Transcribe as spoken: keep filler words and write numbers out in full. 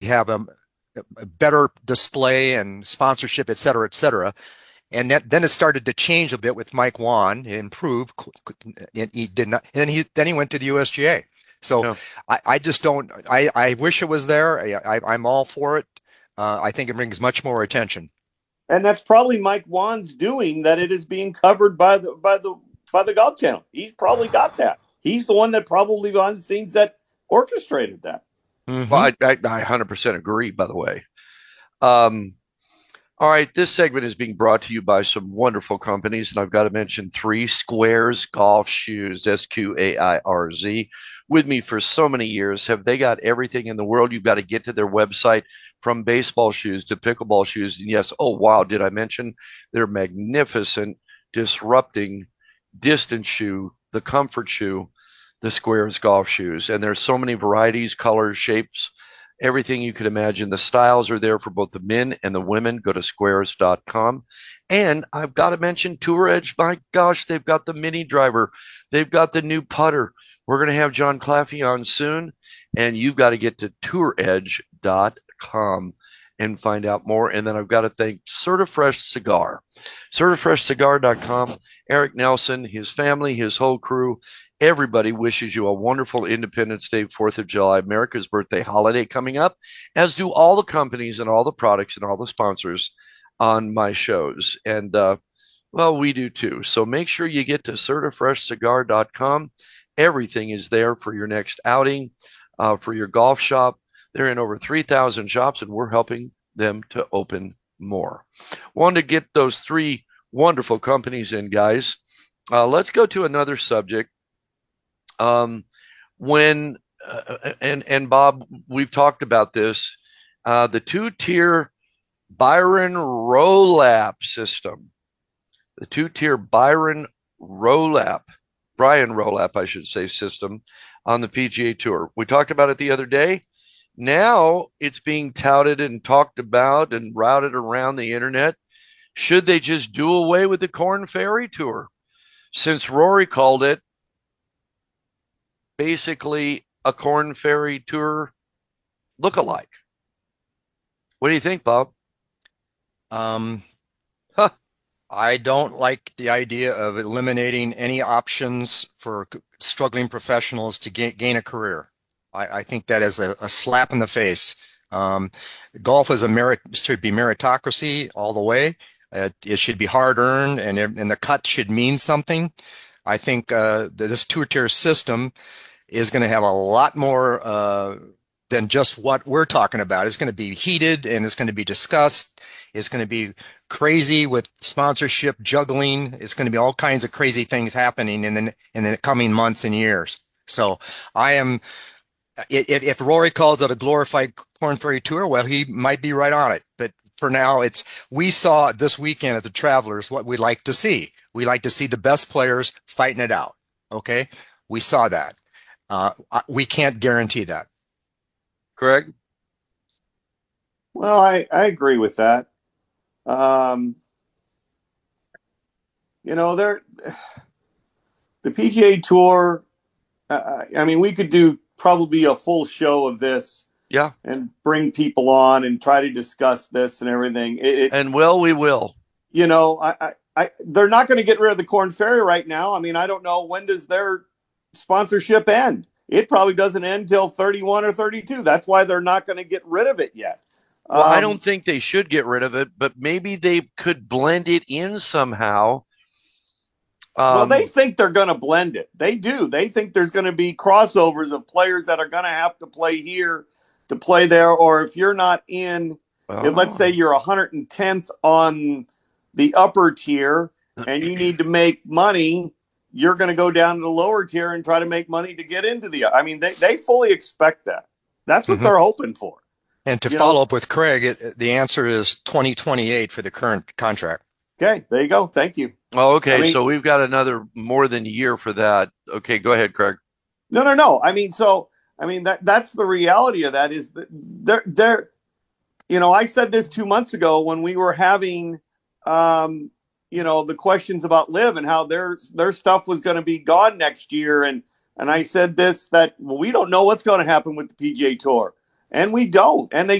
have a, a better display and sponsorship, et cetera, et cetera. And that, then it started to change a bit with Mike Wan, improve, and he did not. And he then he went to the U S G A. So Yeah. I, I just don't. I, I wish it was there. I, I, I'm all for it. Uh, I think it brings much more attention. And that's probably Mike Wan's doing that. It is being covered by the by the by the Golf Channel. He's probably got that. He's the one that probably behind the scenes that orchestrated that. Well, Hmm. I, I, I one hundred percent agree, by the way. Um, all right, this segment is being brought to you by some wonderful companies, and I've got to mention three Squares Golf Shoes, S Q A I R Z, with me for so many years. Have they got everything in the world? You've got to get to their website, from baseball shoes to pickleball shoes. And yes, oh, wow, did I mention their magnificent, disrupting distance shoe, the comfort shoe, the Squares Golf Shoes. And there's so many varieties, colors, shapes, everything you could imagine. The styles are there for both the men and the women. Go to squares dot com. And I've got to mention Tour Edge. My gosh, they've got the mini driver. They've got the new putter. We're going to have John Claffey on soon. And you've got to get to tour edge dot com and find out more. And then I've got to thank Certifresh Cigar. certifresh cigar dot com. Eric Nelson, his family, his whole crew, everybody wishes you a wonderful Independence Day, fourth of July, America's birthday holiday coming up, as do all the companies and all the products and all the sponsors on my shows. And, uh, well, we do too. So make sure you get to certifresh cigar dot com. Everything is there for your next outing, uh, for your golf shop. They're in over three thousand shops, and we're helping them to open more. Wanted to get those three wonderful companies in, guys. Uh, let's go to another subject. Um, when uh, and and Bob, we've talked about this. Uh, the two-tier Byron Rolap system, the two-tier Byron Rolap, Brian Rolap, I should say, system on the P G A Tour. We talked about it the other day. Now it's being touted and talked about and routed around the internet. Should they just do away with the Corn Ferry Tour, since Rory called it basically a Corn Ferry Tour lookalike? What do you think, Bob? Um, Huh. I don't like the idea of eliminating any options for c- struggling professionals to gain, gain a career. I, I think that is a, a slap in the face. Um, Golf is a merit, should be meritocracy all the way. Uh, it should be hard earned, and it- and the cut should mean something. I think uh, that this two-tier system is going to have a lot more uh, than just what we're talking about. It's going to be heated, and it's going to be discussed. It's going to be crazy with sponsorship juggling. It's going to be all kinds of crazy things happening in the in the coming months and years. So I am, if, if Rory calls it a glorified Corn Ferry Tour, well, he might be right on it. But for now, it's we saw this weekend at the Travelers what we like to see. We like to see the best players fighting it out. Okay, we saw that. Uh, we can't guarantee that. Craig? Well, I, I agree with that. Um, you know, there the P G A Tour. Uh, I mean, we could do probably a full show of this Yeah. and bring people on and try to discuss this and everything. It, it And well, we will. you know, I, I, I they're not going to get rid of the Corn Ferry right now. I mean, I don't know when does their sponsorship end. It probably doesn't end till thirty-one or thirty-two. That's why they're not going to get rid of it yet. Well, I Um, don't think they should get rid of it, but maybe they could blend it in somehow. well, they Um, think they're going to blend it. They do. They think there's going to be crossovers of players that are going to have to play here to play there. Or if you're not in, if, let's say oh. you're one hundred tenth on the upper tier and you need to make money, you're going to go down to the lower tier and try to make money to get into the. I mean, they, they fully expect that. That's what Mhm. they're hoping for. And to You know, follow up with Craig, it, the answer is twenty twenty-eight for the current contract. okay, there you go. Thank you. Oh, I okay. mean, So we've got another more than a year for that. Okay, go ahead, Craig. no, no, no. I mean, so I mean that that's the reality of that is that they're they're you know, I said this two months ago when we were having um, you know, the questions about Live and how their their stuff was going to be gone next year, and and I said this that well, we don't know what's going to happen with the P G A Tour, and we don't, and they